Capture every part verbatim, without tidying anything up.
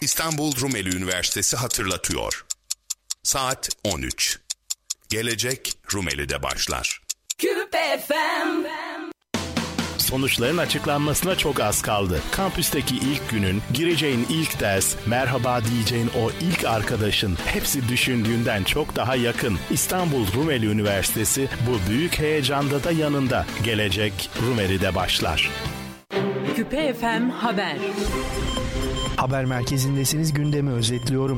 İstanbul Rumeli Üniversitesi hatırlatıyor. Saat on üç. Gelecek Rumeli'de başlar. Küpe F M. Sonuçların açıklanmasına çok az kaldı. Kampüsteki ilk günün, gireceğin ilk ders, merhaba diyeceğin o ilk arkadaşın hepsi düşündüğünden çok daha yakın. İstanbul Rumeli Üniversitesi bu büyük heyecanda da yanında. Gelecek Rumeli'de başlar. Küpe F M Haber. Haber merkezindesiniz, gündemi özetliyorum.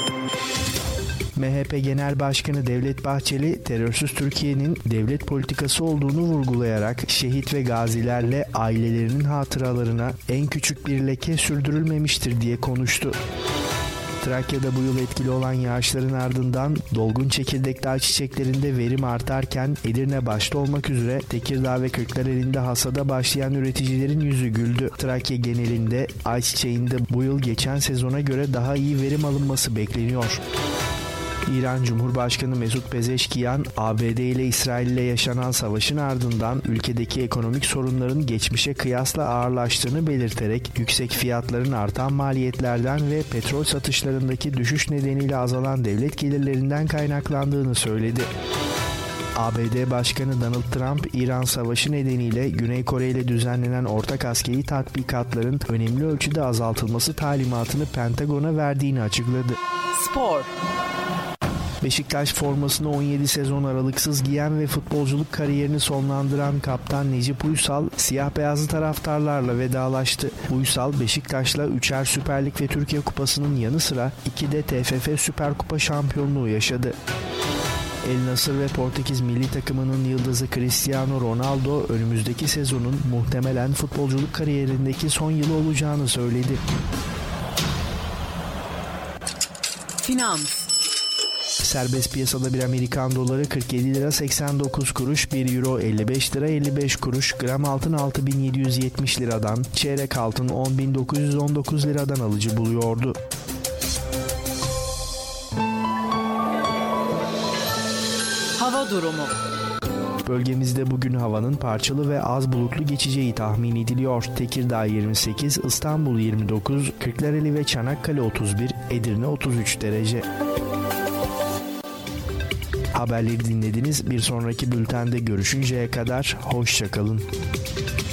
M H P Genel Başkanı Devlet Bahçeli, terörsüz Türkiye'nin devlet politikası olduğunu vurgulayarak şehit ve gazilerle ailelerinin hatıralarına en küçük bir leke sürdürülmemiştir diye konuştu. Trakya'da bu yıl etkili olan yağışların ardından dolgun çekirdekli ayçiçeklerinde verim artarken Edirne başta olmak üzere Tekirdağ ve Kırklareli'nde hasada başlayan üreticilerin yüzü güldü. Trakya genelinde ayçiçeğinde bu yıl geçen sezona göre daha iyi verim alınması bekleniyor. İran Cumhurbaşkanı Mesut Pezeşkiyan, A B D ile İsrail ile yaşanan savaşın ardından ülkedeki ekonomik sorunların geçmişe kıyasla ağırlaştığını belirterek yüksek fiyatların artan maliyetlerden ve petrol satışlarındaki düşüş nedeniyle azalan devlet gelirlerinden kaynaklandığını söyledi. A B D Başkanı Donald Trump, İran Savaşı nedeniyle Güney Kore ile düzenlenen ortak askeri tatbikatların önemli ölçüde azaltılması talimatını Pentagon'a verdiğini açıkladı. Spor. Beşiktaş formasını on yedi sezon aralıksız giyen ve futbolculuk kariyerini sonlandıran kaptan Necip Uysal, siyah beyazlı taraftarlarla vedalaştı. Uysal, Beşiktaş'la üçer Süper Lig ve Türkiye Kupası'nın yanı sıra iki de T F F Süper Kupa şampiyonluğu yaşadı. El Nassr ve Portekiz milli takımının yıldızı Cristiano Ronaldo, önümüzdeki sezonun muhtemelen futbolculuk kariyerindeki son yılı olacağını söyledi. Finans. Serbest piyasada bir Amerikan doları kırk yedi lira seksen dokuz kuruş, bir euro elli beş lira elli beş kuruş, gram altın altı bin yedi yüz yetmiş liradan, çeyrek altın on bin dokuz yüz on dokuz liradan alıcı buluyordu. Hava durumu. Bölgemizde bugün havanın parçalı ve az bulutlu geçeceği tahmin ediliyor. Tekirdağ yirmi sekiz, İstanbul yirmi dokuz, Kırklareli ve Çanakkale otuz bir, Edirne otuz üç derece. Haberleri dinlediniz. Bir sonraki bültende görüşünceye kadar hoşça kalın.